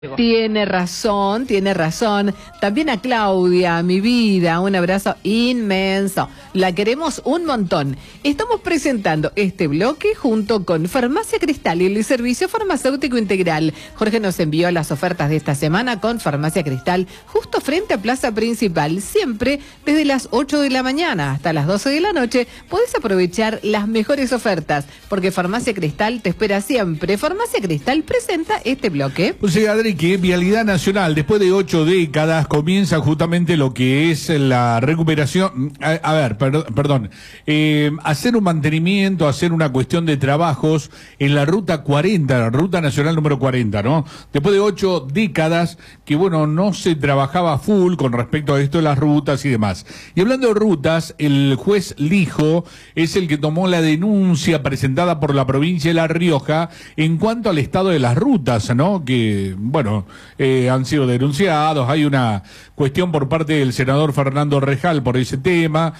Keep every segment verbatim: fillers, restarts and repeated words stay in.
Tiene razón, tiene razón. También a Claudia, mi vida, un abrazo inmenso. La queremos un montón. Estamos presentando este bloque junto con Farmacia Cristal y el servicio farmacéutico integral. Jorge nos envió las ofertas de esta semana con Farmacia Cristal justo frente a Plaza Principal. Siempre desde las ocho de la mañana hasta las doce de la noche podés aprovechar las mejores ofertas porque Farmacia Cristal te espera siempre. Farmacia Cristal presenta este bloque. O sea, Adri, que Vialidad Nacional, después de ocho décadas, comienza justamente lo que es la recuperación. A, a ver, per, perdón, eh, hacer un mantenimiento, hacer una cuestión de trabajos en la ruta cuarenta, la ruta nacional número cuarenta, ¿no? Después de ocho décadas que, bueno, no se trabajaba full con respecto a esto de las rutas y demás. Y hablando de rutas, el juez Lijo es el que tomó la denuncia presentada por la provincia de La Rioja en cuanto al estado de las rutas, ¿no? Que, bueno, Bueno, eh, han sido denunciados, hay una cuestión por parte del senador Fernando Rejal por ese tema,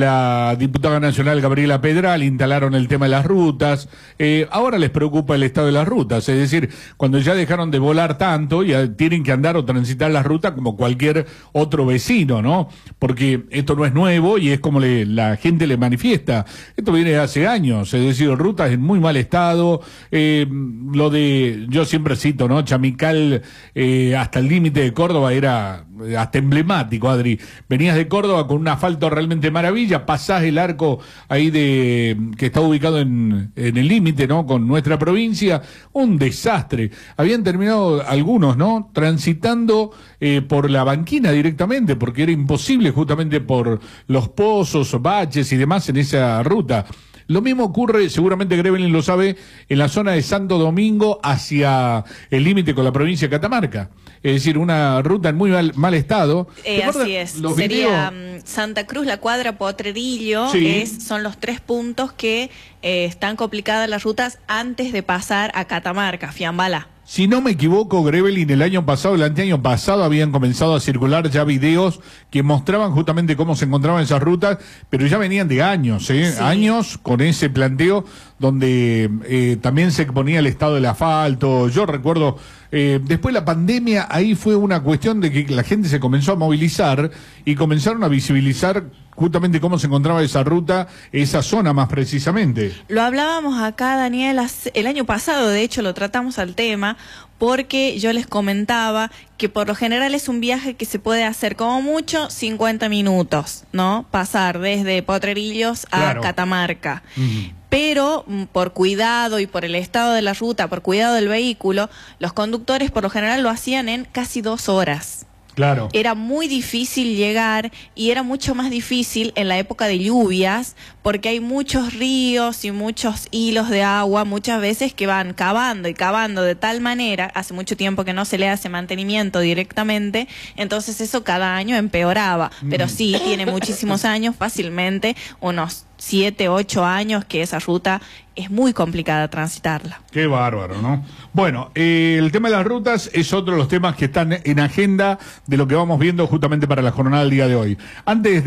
la diputada nacional Gabriela Pedral instalaron el tema de las rutas, eh, ahora les preocupa el estado de las rutas, es decir, cuando ya dejaron de volar tanto, ya tienen que andar o transitar las rutas como cualquier otro vecino, ¿no? Porque esto no es nuevo y es como le, la gente le manifiesta, esto viene de hace años, es decir, rutas en muy mal estado, eh, lo de, yo siempre cito, ¿no? Chamical Eh, hasta el límite de Córdoba era hasta emblemático, Adri. Venías de Córdoba con un asfalto realmente maravilla, pasás el arco ahí de que está ubicado en, en el límite, ¿no? Con nuestra provincia, un desastre. Habían terminado algunos, ¿no? Transitando eh, por la banquina directamente, porque era imposible justamente por los pozos, baches y demás en esa ruta. Lo mismo ocurre, seguramente Grevelin lo sabe, en la zona de Santo Domingo hacia el límite con la provincia de Catamarca. Es decir, una ruta en muy mal, mal estado. Eh, así es. Sería um, Santa Cruz, La Cuadra, Potrerillo, sí. es, son los tres puntos que eh, están complicadas las rutas antes de pasar a Catamarca, Fiambalá. Si no me equivoco, Grevelin, el año pasado, el anteaño pasado, habían comenzado a circular ya videos que mostraban justamente cómo se encontraban esas rutas, pero ya venían de años, ¿eh? Sí. Años con ese planteo donde eh, también se exponía el estado del asfalto. Yo recuerdo, eh, después de la pandemia, ahí fue una cuestión de que la gente se comenzó a movilizar y comenzaron a visibilizar justamente cómo se encontraba esa ruta, esa zona más precisamente. Lo hablábamos acá, Daniel, el año pasado, de hecho lo tratamos al tema, porque yo les comentaba que por lo general es un viaje que se puede hacer como mucho cincuenta minutos, ¿no? Pasar desde Potrerillos a claro. Catamarca. Uh-huh. Pero por cuidado y por el estado de la ruta, por cuidado del vehículo, los conductores por lo general lo hacían en casi dos horas. Claro. Era muy difícil llegar y era mucho más difícil en la época de lluvias porque hay muchos ríos y muchos hilos de agua muchas veces que van cavando y cavando de tal manera, hace mucho tiempo que no se le hace mantenimiento directamente, entonces eso cada año empeoraba, mm. pero sí, tiene muchísimos años, fácilmente unos siete, ocho años que esa ruta es muy complicada transitarla. Qué bárbaro, ¿no? Bueno, eh, el tema de las rutas es otro de los temas que están en agenda de lo que vamos viendo justamente para la jornada del día de hoy. Antes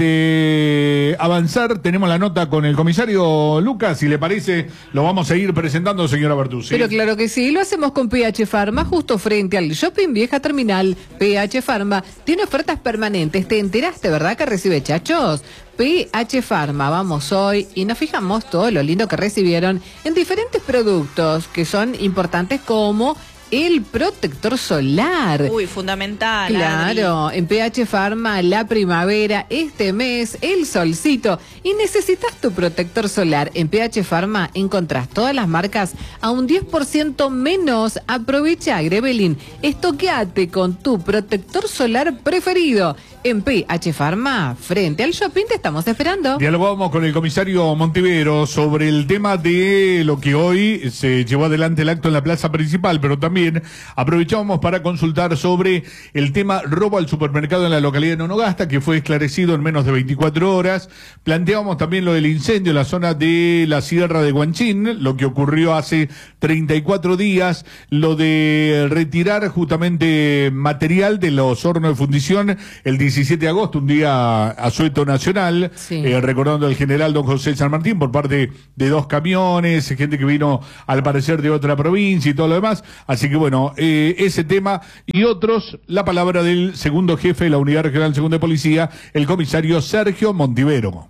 de avanzar, tenemos la nota con el comisario Lucas, si le parece, lo vamos a ir presentando, señora Bertuzzi. Pero claro que sí, lo hacemos con P H Pharma, justo frente al Shopping Vieja Terminal. P H Pharma tiene ofertas permanentes, ¿te enteraste, verdad, que recibe chachos? P H Pharma, vamos hoy y nos fijamos todo lo lindo que recibieron en diferentes productos que son importantes como el protector solar. Uy, fundamental. Claro, Adri. En P H Pharma, la primavera, este mes, el solcito. Y necesitas tu protector solar. En P H Pharma encontrás todas las marcas a un diez por ciento menos. Aprovecha, Grevelin, estoqueate con tu protector solar preferido. En P H Pharma, frente al shopping, te estamos esperando. Dialogamos con el comisario Montivero sobre el tema de lo que hoy se llevó adelante el acto en la plaza principal, pero también aprovechamos para consultar sobre el tema robo al supermercado en la localidad de Nonogasta, que fue esclarecido en menos de veinticuatro horas. Planteábamos también lo del incendio en la zona de la Sierra de Guanchín, lo que ocurrió hace treinta y cuatro días, lo de retirar justamente material de los hornos de fundición, el diecisiete de agosto, un día asueto nacional, Sí. eh, recordando al general don José San Martín por parte de dos camiones, gente que vino al parecer de otra provincia y todo lo demás. Así que bueno, eh, ese tema y otros, la palabra del segundo jefe de la Unidad Regional Segunda de Policía, el comisario Sergio Montivero.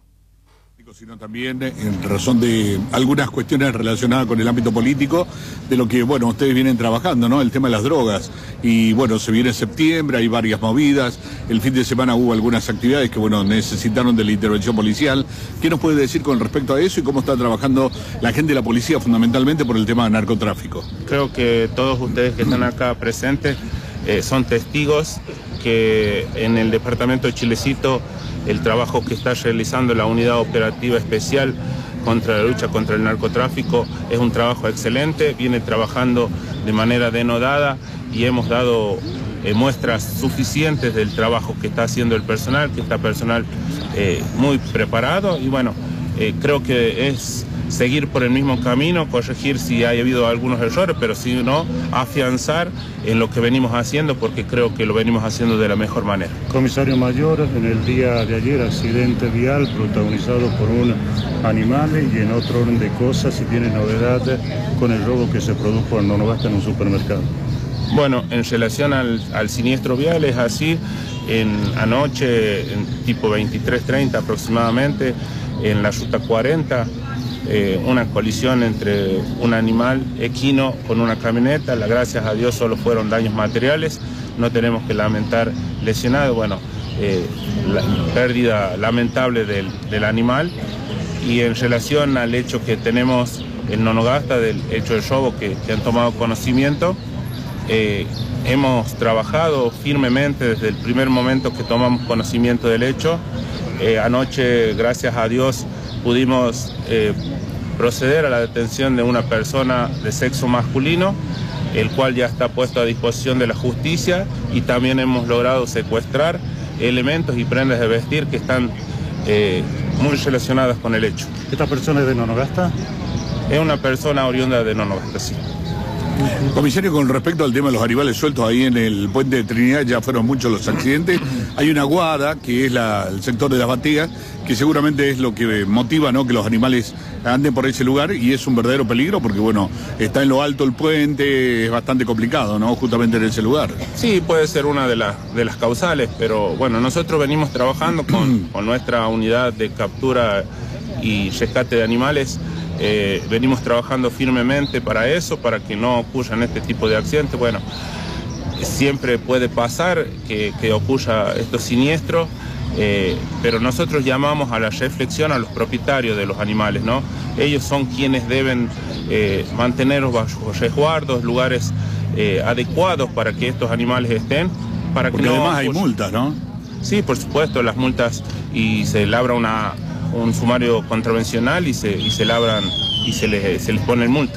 Sino también en razón de algunas cuestiones relacionadas con el ámbito político, de lo que, bueno, ustedes vienen trabajando, ¿no? El tema de las drogas. Y, bueno, se viene septiembre, hay varias movidas. El fin de semana hubo algunas actividades que, bueno, necesitaron de la intervención policial. ¿Qué nos puede decir con respecto a eso y cómo está trabajando la gente de la policía fundamentalmente por el tema de narcotráfico? Creo que todos ustedes que están acá presentes eh, son testigos que en el departamento de Chilecito el trabajo que está realizando la unidad operativa especial contra la lucha contra el narcotráfico es un trabajo excelente, viene trabajando de manera denodada y hemos dado eh, muestras suficientes del trabajo que está haciendo el personal, que está personal eh, muy preparado y bueno, eh, creo que es seguir por el mismo camino, corregir si ha habido algunos errores, pero si no, afianzar en lo que venimos haciendo, porque creo que lo venimos haciendo de la mejor manera. Comisario Mayor, en el día de ayer, accidente vial protagonizado por un animal y en otro orden de cosas, si tiene novedades con el robo que se produjo en Nonogasta en un supermercado. Bueno, en relación al, al siniestro vial es así, en anoche, en tipo veintitrés treinta aproximadamente, en la ruta cuarenta, Eh, una colisión entre un animal equino con una camioneta. La, gracias a Dios solo fueron daños materiales, no tenemos que lamentar lesionados, bueno, eh, la pérdida lamentable del, del animal. Y en relación al hecho que tenemos en Nonogasta, del hecho del robo que, que han tomado conocimiento, eh, hemos trabajado firmemente desde el primer momento que tomamos conocimiento del hecho. Eh, anoche, gracias a Dios, pudimos eh, proceder a la detención de una persona de sexo masculino, el cual ya está puesto a disposición de la justicia, y también hemos logrado secuestrar elementos y prendas de vestir que están eh, muy relacionadas con el hecho. ¿Esta persona es de Nonogasta? Es una persona oriunda de Nonogasta, sí. Comisario, con respecto al tema de los animales sueltos ahí en el puente de Trinidad, ya fueron muchos los accidentes. Hay una guada, que es la, el sector de las bateas, que seguramente es lo que motiva, ¿no?, que los animales anden por ese lugar, y es un verdadero peligro porque, bueno, está en lo alto el puente, es bastante complicado, ¿no?, justamente en ese lugar. Sí, puede ser una de, la, de las causales, pero bueno, nosotros venimos trabajando con, con nuestra unidad de captura y rescate de animales. Eh, venimos trabajando firmemente para eso, para que no ocurran este tipo de accidentes. Bueno, siempre puede pasar que, que ocurra estos siniestros, eh, pero nosotros llamamos a la reflexión a los propietarios de los animales, ¿no? Ellos son quienes deben eh, mantenerlos bajo resguardos, lugares eh, adecuados para que estos animales estén, para que Porque no además hay ocurra. multas, ¿no? Sí, por supuesto, las multas, y se labra una un sumario contravencional y se, y se labran y se les, se les pone multa.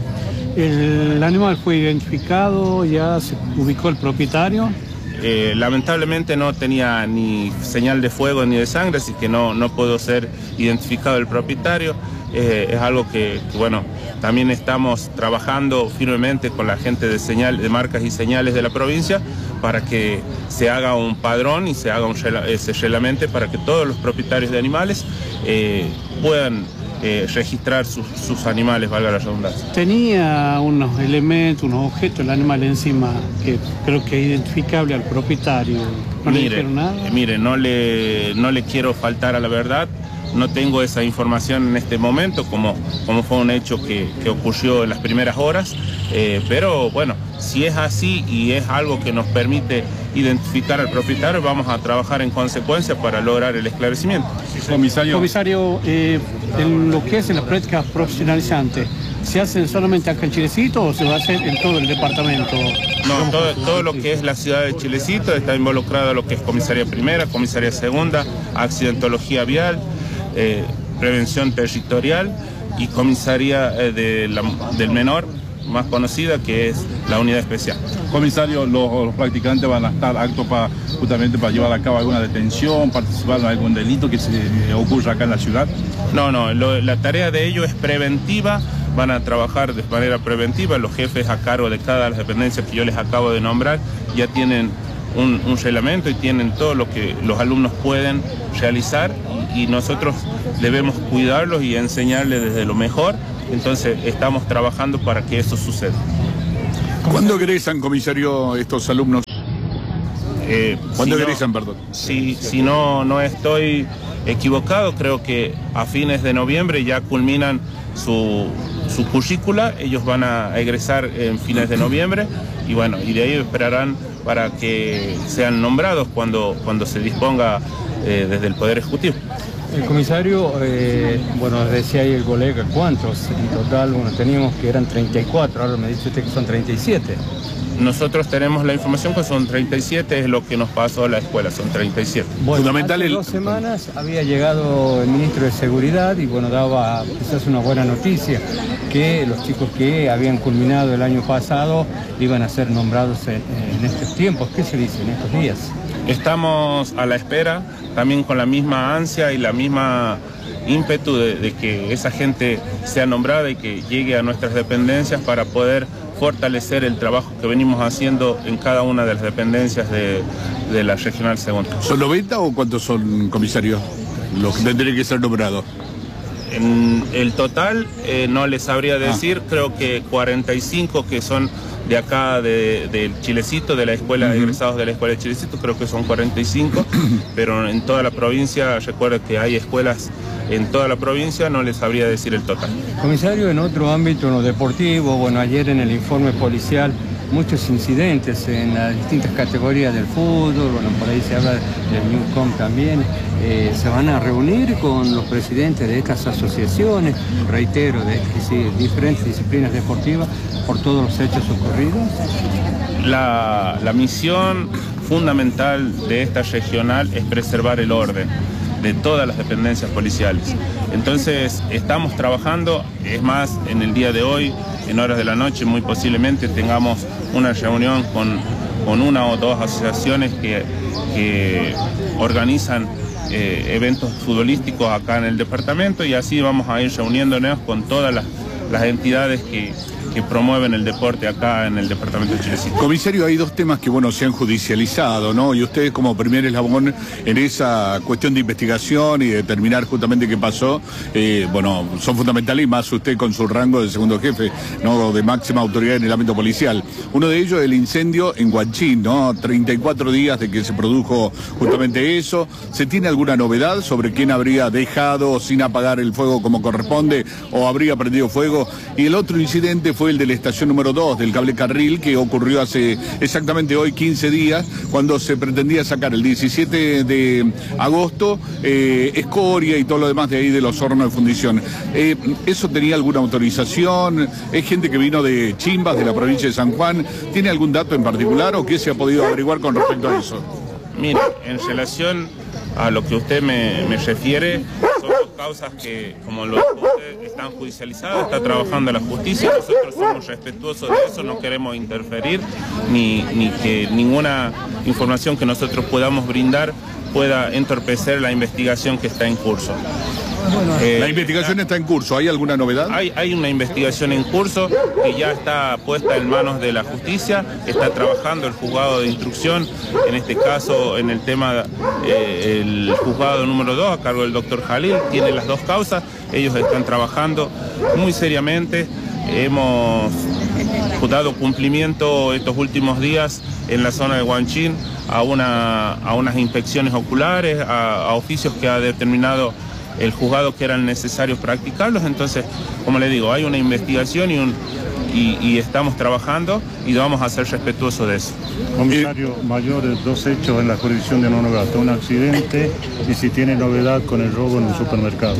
El animal fue identificado, ya se ubicó el propietario. Eh, lamentablemente no tenía ni señal de fuego ni de sangre, así que no, no pudo ser identificado el propietario. Eh, es algo que, que, bueno, también estamos trabajando firmemente con la gente de, señal, de marcas y señales de la provincia para que se haga un padrón y se haga un ese reglamente para que todos los propietarios de animales eh, puedan eh, registrar sus, sus animales, valga la redundancia. Tenía unos elementos, unos objetos, el animal encima, que creo que es identificable al propietario. ¿No le dijeron nada? Mire, no le, no le quiero faltar a la verdad. No tengo esa información en este momento, como, como fue un hecho que, que ocurrió en las primeras horas, eh, pero bueno, si es así y es algo que nos permite identificar al propietario, vamos a trabajar en consecuencia para lograr el esclarecimiento. Comisario, Comisario eh, en lo que es en las prácticas profesionalizantes, ¿se hacen solamente acá en Chilecito o se va a hacer en todo el departamento? No, todo, todo lo que es la ciudad de Chilecito está involucrado lo que es comisaría primera, comisaría segunda, accidentología vial, Eh, prevención territorial y comisaría eh, de la, del menor, más conocida, que es la unidad especial. Comisario, los, los practicantes van a estar actos para justamente para llevar a cabo alguna detención, participar en algún delito que se eh, ocurra acá en la ciudad. No, no, lo, la tarea de ellos es preventiva, van a trabajar de manera preventiva. Los jefes a cargo de cada dependencia que yo les acabo de nombrar ya tienen un, un reglamento y tienen todo lo que los alumnos pueden realizar y, y nosotros debemos cuidarlos y enseñarles desde lo mejor. Entonces estamos trabajando para que eso suceda. ¿Cuándo egresan, comisario, estos alumnos? Eh, ¿Cuándo si egresan, no, perdón? Si, si no, no estoy equivocado, creo que a fines de noviembre ya culminan su, su currícula, ellos van a egresar en fines de noviembre y bueno, y de ahí esperarán para que sean nombrados cuando, cuando se disponga eh, desde el Poder Ejecutivo. El comisario, eh, bueno, decía ahí el colega, ¿cuántos? En total, bueno, teníamos que eran treinta y cuatro, ahora me dice usted que son treinta y siete. Nosotros tenemos la información que son treinta y siete, es lo que nos pasó a la escuela, son treinta y siete. Bueno, Fundamental hace el... dos semanas había llegado el ministro de Seguridad y bueno, daba quizás una buena noticia, que los chicos que habían culminado el año pasado iban a ser nombrados en, en estos tiempos. ¿Qué se dice en estos días? Estamos a la espera, también con la misma ansia y la misma ímpetu de, de que esa gente sea nombrada y que llegue a nuestras dependencias para poder fortalecer el trabajo que venimos haciendo en cada una de las dependencias de, de la Regional Segunda. ¿Son noventa o cuántos son, comisario, los que tendrían que ser nombrados? En el total eh, no les sabría decir, ah. creo que cuarenta y cinco que son de acá del de Chilecito, de la escuela, uh-huh. egresados de la escuela de Chilecito, creo que son cuarenta y cinco, pero en toda la provincia, recuerda que hay escuelas en toda la provincia, no les sabría decir el total. Comisario, en otro ámbito, en lo deportivo, bueno, ayer en el informe policial, muchos incidentes en las distintas categorías del fútbol, bueno, por ahí se habla del Newcom también. Eh, se van a reunir con los presidentes de estas asociaciones, reitero, de sí, diferentes disciplinas deportivas, por todos los hechos ocurridos. La, la misión fundamental de esta regional es preservar el orden de todas las dependencias policiales. Entonces estamos trabajando, es más, en el día de hoy, en horas de la noche, muy posiblemente tengamos una reunión con, con una o dos asociaciones que, que organizan eh, eventos futbolísticos acá en el departamento y así vamos a ir reuniéndonos con todas las, las entidades que, que promueven el deporte acá en el departamento de Chilecito. Comisario, hay dos temas que, bueno, se han judicializado, ¿no? Y ustedes como primer eslabón en esa cuestión de investigación y de determinar justamente qué pasó, eh, bueno, son fundamentales y más usted con su rango de segundo jefe, ¿no? De máxima autoridad en el ámbito policial. Uno de ellos, el incendio en Huanchín, ¿no? treinta y cuatro días de que se produjo justamente eso. ¿Se tiene alguna novedad sobre quién habría dejado sin apagar el fuego como corresponde o habría prendido fuego? Y el otro incidente fue el de la estación número dos del cable Carril, que ocurrió hace exactamente hoy quince días, cuando se pretendía sacar el diecisiete de agosto eh, escoria y todo lo demás de ahí de los hornos de fundición. Eh, ¿Eso tenía alguna autorización? ¿Es gente que vino de Chimbas, de la provincia de San Juan? ¿Tiene algún dato en particular o qué se ha podido averiguar con respecto a eso? Mire, en relación a lo que usted me, me refiere, son dos causas que, como lo usted, están judicializadas, está trabajando la justicia, nosotros somos respetuosos de eso, no queremos interferir, ni, ni que ninguna información que nosotros podamos brindar pueda entorpecer la investigación que está en curso. Bueno, eh, la investigación está en curso, ¿hay alguna novedad? Hay, hay una investigación en curso que ya está puesta en manos de la justicia, está trabajando el juzgado de instrucción, en este caso en el tema, eh, el juzgado número dos a cargo del doctor Jalil, tiene las dos causas, ellos están trabajando muy seriamente, hemos dado cumplimiento estos últimos días en la zona de Huanchín a, una, a unas inspecciones oculares, a, a oficios que ha determinado el juzgado que eran necesarios practicarlos. Entonces, como le digo, hay una investigación y, un, y, y estamos trabajando y vamos a ser respetuosos de eso. Comisario Mayor, dos hechos en la jurisdicción de Nonogasta, un accidente y si tiene novedad con el robo en un supermercado.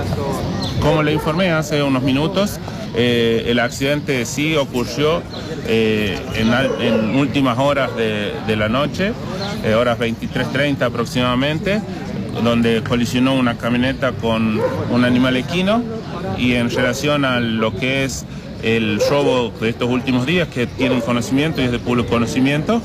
Como le informé hace unos minutos, eh, el accidente sí ocurrió eh, en, en últimas horas de, de la noche, eh, horas veintitrés treinta aproximadamente, donde colisionó una camioneta con un animal equino y en relación a lo que es el robo de estos últimos días, que tienen conocimiento y es de público conocimiento,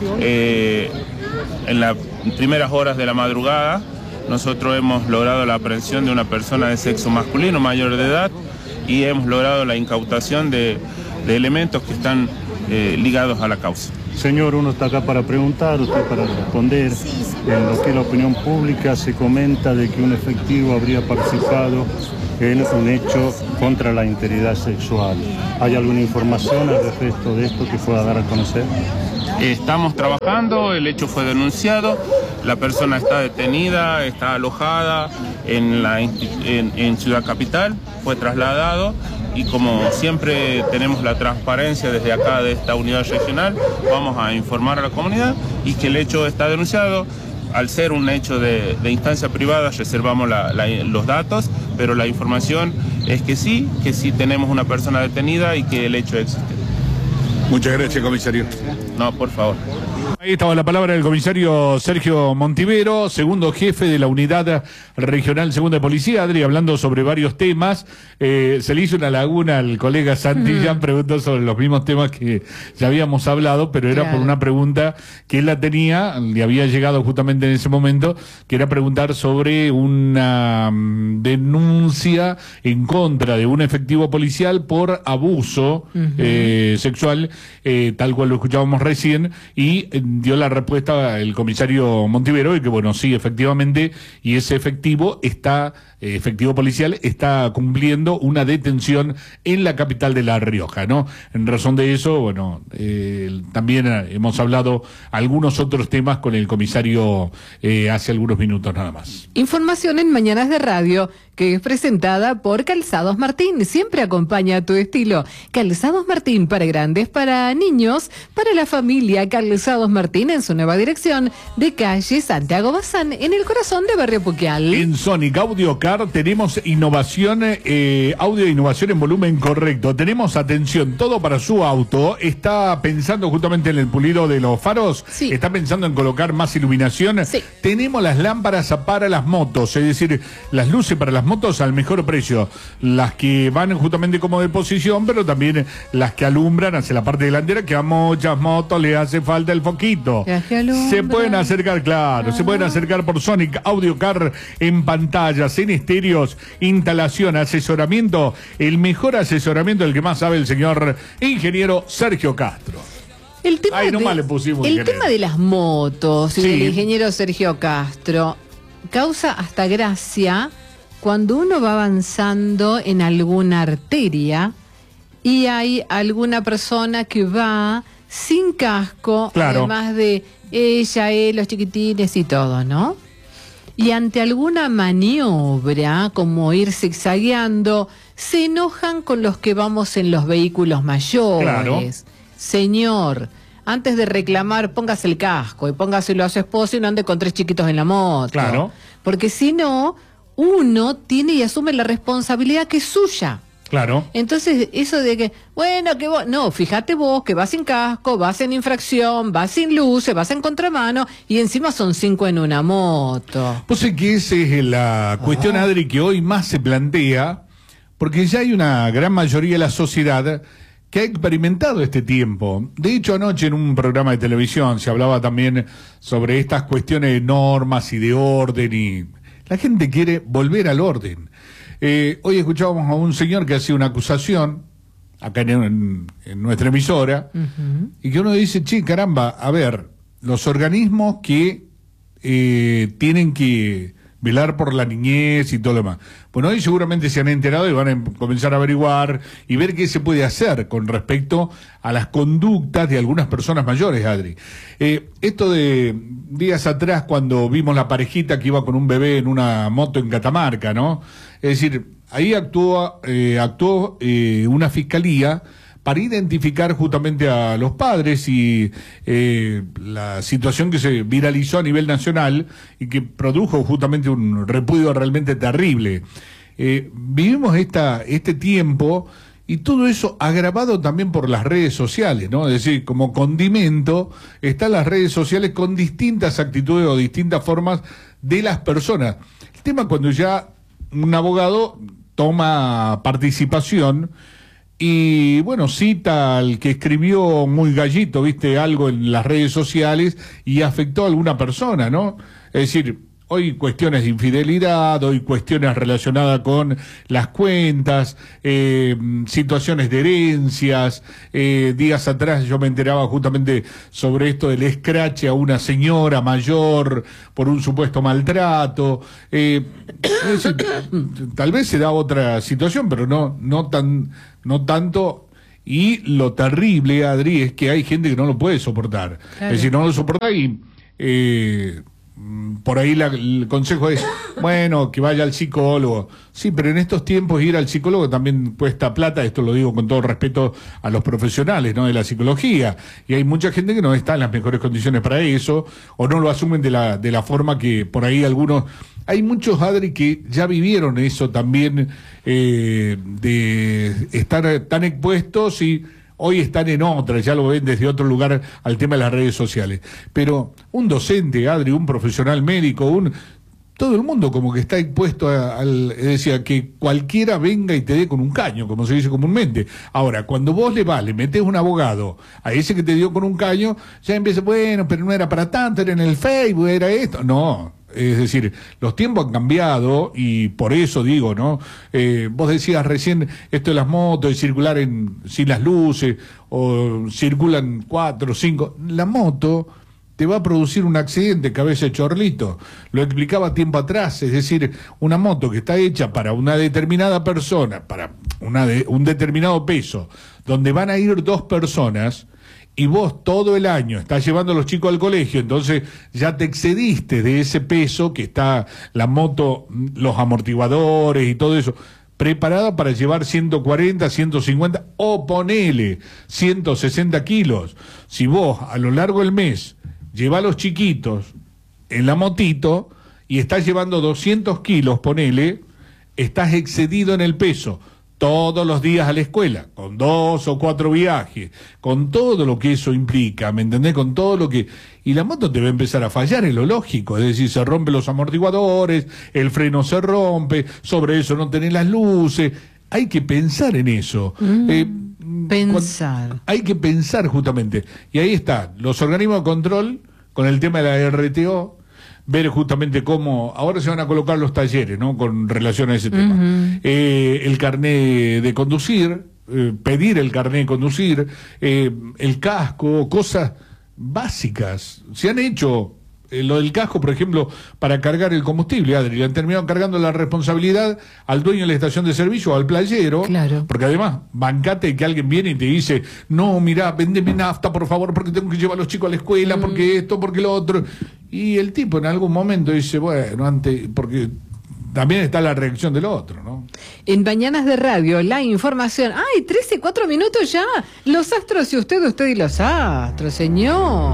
eh, en las primeras horas de la madrugada nosotros hemos logrado la aprehensión de una persona de sexo masculino mayor de edad y hemos logrado la incautación de, de elementos que están eh, ligados a la causa. Señor, uno está acá para preguntar, usted para responder. En lo que es la opinión pública se comenta de que un efectivo habría participado en un hecho contra la integridad sexual. ¿Hay alguna información al respecto de esto que pueda dar a conocer? Estamos trabajando, el hecho fue denunciado, la persona está detenida, está alojada en, la, en, en Ciudad Capital, fue trasladado y como siempre tenemos la transparencia desde acá de esta unidad regional, vamos a informar a la comunidad y que el hecho está denunciado. Al ser un hecho de, de instancia privada reservamos la, la, los datos, pero la información es que sí, que sí tenemos una persona detenida y que el hecho existe. Muchas gracias, comisario. No, por favor. Ahí estaba la palabra del comisario Sergio Montivero, segundo jefe de la Unidad Regional Segunda de Policía, Adri, hablando sobre varios temas. Eh, se le hizo una laguna al colega Santillán, mm. preguntó sobre los mismos temas que ya habíamos hablado, pero era claro. por una pregunta que él la tenía, le había llegado justamente en ese momento, que era preguntar sobre una um, denuncia en contra de un efectivo policial por abuso uh-huh. eh, sexual, eh, tal cual lo escuchábamos recién, y eh, dio la respuesta el comisario Montivero y que bueno, sí, efectivamente, y ese efectivo está, eh, efectivo policial, está cumpliendo una detención en la capital de La Rioja, ¿no? En razón de eso, bueno, eh, también hemos hablado algunos otros temas con el comisario eh, hace algunos minutos nada más. Información en Mañanas de Radio, que es presentada por Calzados Martín. Siempre acompaña a tu estilo. Calzados Martín, para grandes, para niños, para la familia. Calzados Martín en su nueva dirección de calle Santiago Bazán, en el corazón de Barrio Puquial. En Sonic Audio Car tenemos innovación, eh, audio e innovación en volumen correcto. Tenemos, atención, todo para su auto. Está pensando justamente en el pulido de los faros. Sí. Está pensando en colocar más iluminación. Sí. Tenemos las lámparas para las motos, es decir, las luces para las motos al mejor precio. Las que van justamente como de posición, pero también las que alumbran hacia la parte delantera, que a muchas motos le hace falta el foquito. Se pueden acercar, claro, ah. se pueden acercar por Sonic Audio Car en pantallas, en estéreos, instalación, asesoramiento, el mejor asesoramiento, el que más sabe el señor ingeniero Sergio Castro. El tema, Ay, nomás de, le pusimos el tema de las motos y sí. del ingeniero Sergio Castro causa hasta gracia cuando uno va avanzando en alguna arteria y hay alguna persona que va sin casco, claro. además de ella, él, los chiquitines y todo, ¿no? Y ante alguna maniobra, como ir zigzagueando, se enojan con los que vamos en los vehículos mayores. Claro. Señor, antes de reclamar, póngase el casco y póngaselo a su esposo y no ande con tres chiquitos en la moto. Claro. Porque si no, uno tiene y asume la responsabilidad que es suya. Claro. Entonces, eso de que, bueno, que vos, no, fíjate vos que vas sin casco, vas en infracción, vas sin luces, vas en contramano y encima son cinco en una moto. Pues es que esa es la cuestión, ah. Adri, que hoy más se plantea, porque ya hay una gran mayoría de la sociedad que ha experimentado este tiempo. De hecho, anoche en un programa de televisión se hablaba también sobre estas cuestiones de normas y de orden, y la gente quiere volver al orden. Eh, hoy escuchábamos a un señor que hacía una acusación acá en, en, en nuestra emisora, uh-huh. y que uno dice, che, caramba, a ver, los organismos que eh, tienen que velar por la niñez y todo lo demás. Bueno, hoy seguramente se han enterado y van a comenzar a averiguar y ver qué se puede hacer con respecto a las conductas de algunas personas mayores, Adri. Eh, esto de días atrás, cuando vimos la parejita que iba con un bebé en una moto en Catamarca, ¿no? Es decir, ahí actuó, eh, actuó eh, una fiscalía para identificar justamente a los padres y eh, la situación que se viralizó a nivel nacional y que produjo justamente un repudio realmente terrible. Eh, vivimos esta, este tiempo y todo eso agravado también por las redes sociales, ¿no? Es decir, como condimento están las redes sociales con distintas actitudes o distintas formas de las personas. El tema cuando ya un abogado toma participación y, bueno, cita al que escribió muy gallito, viste, algo en las redes sociales y afectó a alguna persona, ¿no? Es decir, Hoy cuestiones de infidelidad, hoy cuestiones relacionadas con las cuentas, eh, situaciones de herencias. Eh, días atrás yo me enteraba justamente sobre esto del escrache a una señora mayor por un supuesto maltrato. Eh, es decir, tal vez se da otra situación, pero no, no tan, no tanto. Y lo terrible, Adri, es que hay gente que no lo puede soportar. Claro. Es decir, no lo soporta y eh, por ahí la, el consejo es, bueno, que vaya al psicólogo. Sí, pero en estos tiempos ir al psicólogo también cuesta plata, esto lo digo con todo respeto a los profesionales, ¿no?, de la psicología. Y hay mucha gente que no está en las mejores condiciones para eso, o no lo asumen de la, de la forma que por ahí algunos... Hay muchos, Adri, que ya vivieron eso también, eh, de estar tan expuestos y hoy están en otra, ya lo ven desde otro lugar al tema de las redes sociales. Pero un docente, Adri, un profesional médico, un todo el mundo como que está expuesto a, al, es decir, a que cualquiera venga y te dé con un caño, como se dice comúnmente. Ahora, cuando vos le vas, le metés un abogado a ese que te dio con un caño, ya empieza, bueno, pero no era para tanto, era en el Facebook, era esto. No. Es decir, los tiempos han cambiado y por eso digo, ¿no? Eh, vos decías recién esto de las motos, de circular en, sin las luces, o circulan cuatro, cinco. La moto te va a producir un accidente, cabeza de chorlito. Lo explicaba tiempo atrás, es decir, una moto que está hecha para una determinada persona, para una de, un determinado peso, donde van a ir dos personas, y vos todo el año estás llevando a los chicos al colegio, entonces ya te excediste de ese peso que está la moto, los amortiguadores y todo eso, preparada para llevar ciento cuarenta, ciento cincuenta o ponele ciento sesenta kilos. Si vos a lo largo del mes llevas a los chiquitos en la motito y estás llevando doscientos kilos, ponele, estás excedido en el peso. Todos los días a la escuela, con dos o cuatro viajes, con todo lo que eso implica, ¿me entendés? Con todo lo que... Y la moto te va a empezar a fallar, es lo lógico, es decir, se rompen los amortiguadores, el freno se rompe, sobre eso no tenés las luces, hay que pensar en eso. Mm, eh, pensar. Hay que pensar justamente. Y ahí está, los organismos de control, con el tema de la R T O, ver justamente cómo, ahora se van a colocar los talleres, ¿no?, con relación a ese tema. Uh-huh. Eh, el carné de conducir, eh, pedir el carné de conducir, eh, el casco, cosas básicas. Se han hecho, eh, lo del casco, por ejemplo, para cargar el combustible, Adri, le han terminado cargando la responsabilidad al dueño de la estación de servicio o al playero, claro. Porque además, bancate que alguien viene y te dice, no, mirá, véndeme nafta, por favor, porque tengo que llevar a los chicos a la escuela, mm. porque esto, porque lo otro... Y el tipo en algún momento dice, bueno, antes, porque también está la reacción del otro, ¿no? En Mañanas de Radio, la información. ¡Ay, trece, cuatro minutos ya! Los astros y usted, usted y los astros, señor.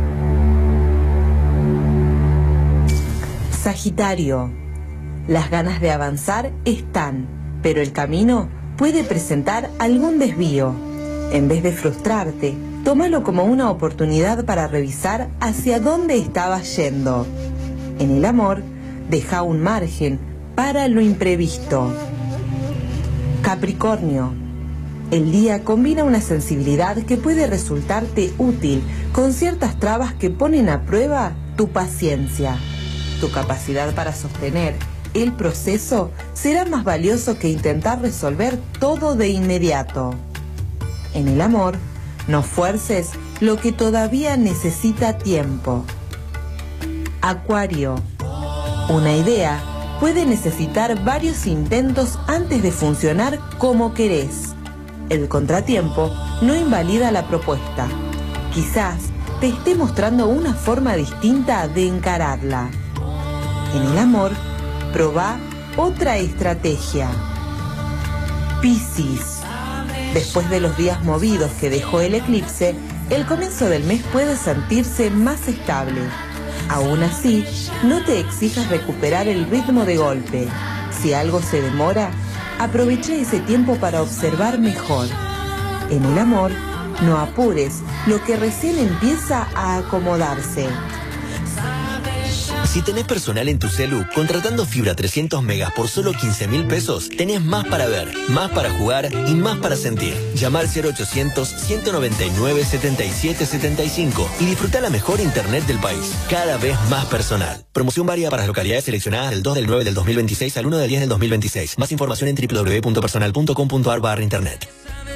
Sagitario. Las ganas de avanzar están, pero el camino puede presentar algún desvío. En vez de frustrarte, tómalo como una oportunidad para revisar hacia dónde estabas yendo. En el amor, deja un margen para lo imprevisto. Capricornio. El día combina una sensibilidad que puede resultarte útil con ciertas trabas que ponen a prueba tu paciencia. Tu capacidad para sostener el proceso será más valioso que intentar resolver todo de inmediato. En el amor, no fuerces lo que todavía necesita tiempo. Acuario. Una idea puede necesitar varios intentos antes de funcionar como querés. El contratiempo no invalida la propuesta. Quizás te esté mostrando una forma distinta de encararla. En el amor, probá otra estrategia. Piscis. Después de los días movidos que dejó el eclipse, el comienzo del mes puede sentirse más estable. Aún así, no te exijas recuperar el ritmo de golpe. Si algo se demora, aprovecha ese tiempo para observar mejor. En el amor, no apures lo que recién empieza a acomodarse. Si tenés personal en tu celu, contratando fibra trescientos megas por solo quince mil pesos, tenés más para ver, más para jugar y más para sentir. Llama al cero ochocientos, ciento noventa y nueve, setenta y siete setenta y cinco y disfruta la mejor internet del país. Cada vez más personal. Promoción varía para las localidades seleccionadas del dos del nueve del dos mil veintiséis al uno del diez del dos mil veintiséis. Más información en doble u doble u doble u punto personal punto com punto a r barra internet.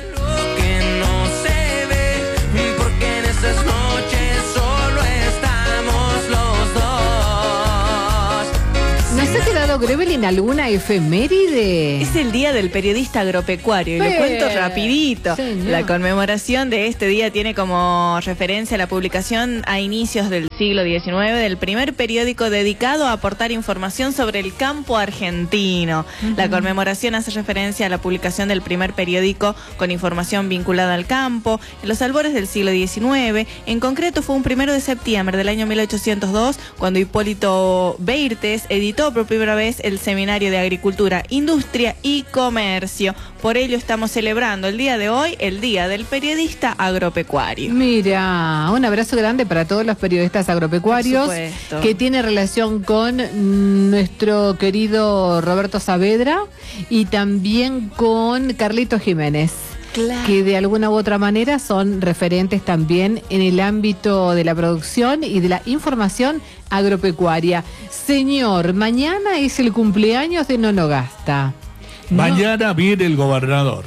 ¿Nos ha quedado, Grevelin, alguna efeméride? Es el Día del Periodista Agropecuario y lo cuento rapidito. Señor. La conmemoración de este día tiene como referencia la publicación a inicios del siglo diecinueve del primer periódico dedicado a aportar información sobre el campo argentino. Uh-huh. La conmemoración hace referencia a la publicación del primer periódico con información vinculada al campo en los albores del siglo diecinueve. En concreto fue un primero de septiembre del año mil ochocientos dos cuando Hipólito Beirtes editó por primera vez el Seminario de Agricultura, Industria y Comercio. Por ello estamos celebrando el día de hoy, el Día del Periodista Agropecuario. Mira, un abrazo grande para todos los periodistas agropecuarios, Por supuesto. que tiene relación con nuestro querido Roberto Saavedra y también con Carlito Jiménez. Claro. Que de alguna u otra manera son referentes también en el ámbito de la producción y de la información agropecuaria. Señor, mañana es el cumpleaños de Nonogasta. No, Mañana viene el gobernador.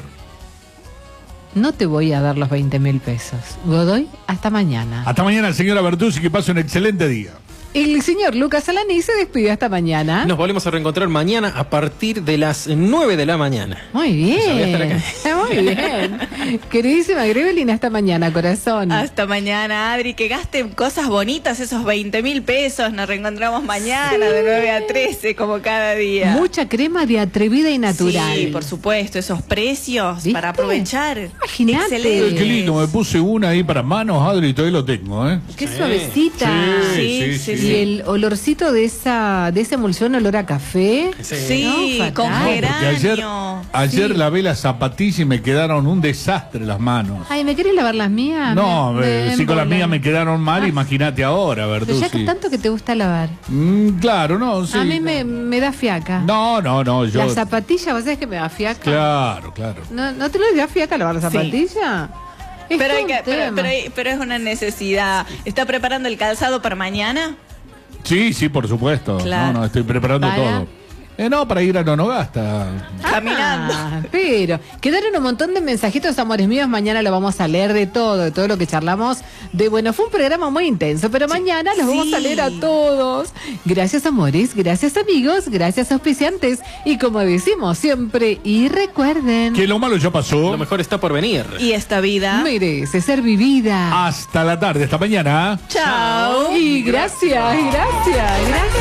no te voy a dar los veinte mil pesos. Godoy, hasta mañana. Hasta mañana, señora Bertuzzi, que pase un excelente día. El señor Lucas Alaní se despide hasta mañana. Nos volvemos a reencontrar mañana a partir de las nueve de la mañana. Muy bien. Ya voy a estar acá. Muy bien. Queridísima Grevelin, hasta mañana, corazón. Hasta mañana, Adri, que gasten cosas bonitas esos veinte mil pesos. Nos reencontramos mañana Sí. de nueve a trece, como cada día. Mucha crema de atrevida y natural. Sí, por supuesto, esos precios ¿Viste? para aprovechar. Imagínate. Excelente. Eh, qué lindo, me puse una ahí para manos, Adri, y todavía lo tengo, ¿eh? Qué suavecita. Sí, sí, sí, Y el olorcito de esa, de esa emulsión, olor a café. Sí, No, fatal. con Porque ayer, geranio. ayer Sí. lavé las zapatillas y me quedaron un desastre las manos. Ay, ¿me querés lavar las mías? No, Me- eh, me si con las embolan. mías me quedaron mal, Ah. imagínate ahora, Pero ya que Bertuzzi. tanto que te gusta lavar. Mm, claro, no, sí. A mí me, me da fiaca. No, no, no, yo... La zapatilla, ¿vos sabés que me da fiaca? Claro, claro. ¿No, ¿No te lo da fiaca lavar la Sí. zapatilla? Es Pero, todo hay un que- pero, tema. pero hay- pero es una necesidad. ¿Está preparando el calzado para mañana? Sí, sí, por supuesto. Claro. No, no, estoy preparando ¿Para? todo. Eh, no, para ir a Nonogasta. Caminando. Ah, pero quedaron un montón de mensajitos, amores míos. Mañana lo vamos a leer de todo, de todo lo que charlamos. De bueno, fue un programa muy intenso, pero mañana los vamos a Sí. leer a todos. Gracias, amores. Gracias, amigos. Gracias, auspiciantes. Y como decimos siempre, y recuerden, Que lo malo ya pasó. Lo mejor está por venir. Y esta vida. merece ser vivida. Hasta la tarde, hasta mañana. Chao. Y gracias, gracias, gracias.